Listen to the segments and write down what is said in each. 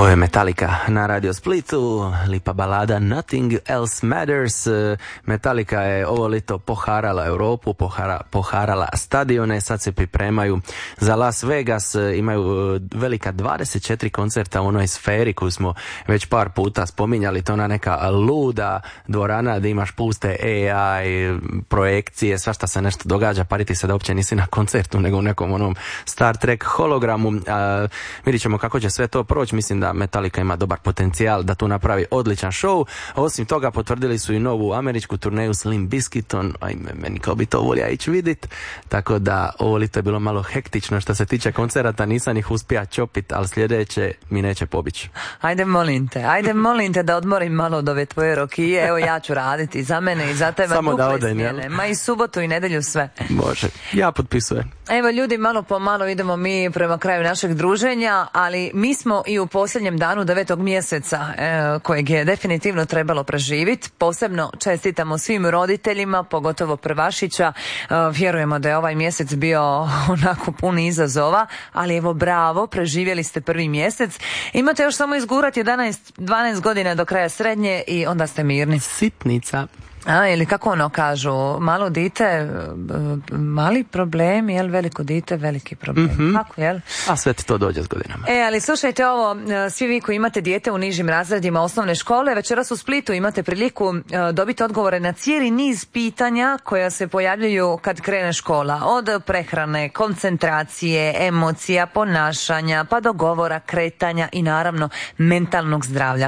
Ovo je Metallica na Radio Splitu, lipa balada Nothing Else Matters. Metallica je ovo lito poharala Europu, poharala stadione, sad se pripremaju za Las Vegas, imaju velika 24 koncerta u onoj sferi koju smo već par puta spominjali, to ona neka luda dvorana gdje imaš puste AI, projekcije, svašta se nešto događa, pari ti se da uopće nisi na koncertu nego u nekom onom Star Trek hologramu. Vidit ćemo kako će sve to proći, mislim da Metallica ima dobar potencijal da tu napravi odličan show. Osim toga potvrdili su i novu američku turneju s Limp Bizkitom, ajme, meni kao bi to volja ići vidit, tako da ovo lito je bilo malo hektično što se tiče koncerata, nisam ih uspija čopit, ali sljedeće mi neće pobići. Ajde molim te da odmorim malo od ove tvoje rokije, evo ja ću raditi za mene i za tebe duple smjene, ma i subotu i nedjelju sve. Može, ja potpisujem. Evo ljudi, malo po malo idemo mi prema kraju našeg druženja, ali mi smo i u posljednjem danu 9. mjeseca kojeg je definitivno trebalo preživjeti. Posebno čestitamo svim roditeljima, pogotovo prvašića. Vjerujemo da je ovaj mjesec bio onako pun izazova, ali evo bravo, preživjeli ste prvi mjesec. Imate još samo izgurati 12 godina do kraja srednje i onda ste mirni. Sitnica. Ili kako ono kažu, malo dite, mali problem, jel, veliko dite, veliki problem. Kako, jel? A sve ti to dođe s godinama. Ali slušajte ovo, svi vi koji imate dijete u nižim razredima osnovne škole, večeras u Splitu imate priliku dobiti odgovore na cijeli niz pitanja koja se pojavljuju kad krene škola. Od prehrane, koncentracije, emocija, ponašanja, pa do govora, kretanja i naravno mentalnog zdravlja.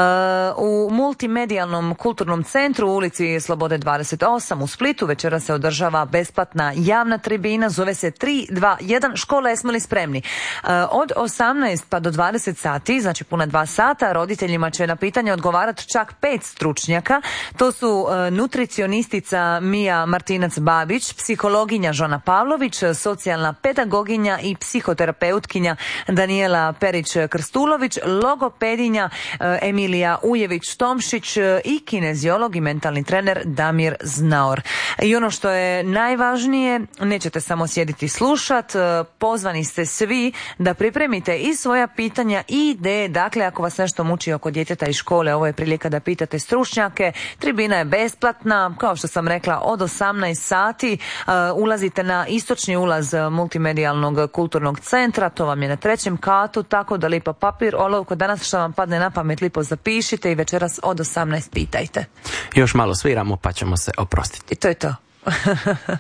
U multimedijalnom kulturnom centru u ulici Slobode 28 u Splitu večera se održava besplatna javna tribina, zove se 3-2-1, škola jesmo li spremni? Od 18 pa do 20 sati, znači puna 2 sata, roditeljima će na pitanje odgovarati čak 5 stručnjaka. To su nutricionistica Mija Martinac-Babić, psihologinja Žona Pavlović, socijalna pedagoginja i psihoterapeutkinja Danijela Perić-Krstulović, logopedinja Emilija Ujević-Tomšić i kineziolog i mentalni trener Damir Znaor. I ono što je najvažnije, nećete samo sjediti i slušat, pozvani ste svi da pripremite i svoja pitanja i ideje. Dakle, ako vas nešto muči oko djeteta iz škole, ovo je prilika da pitate stručnjake. Tribina je besplatna, kao što sam rekla, od 18 sati. Ulazite na istočni ulaz multimedijalnog kulturnog centra, to vam je na 3. katu, tako da lipa papir, olovko, danas što vam padne na pamet lipo zapišite i večeras od 18 pitajte. Još malo sviramo pa ćemo se oprostiti. I to je to.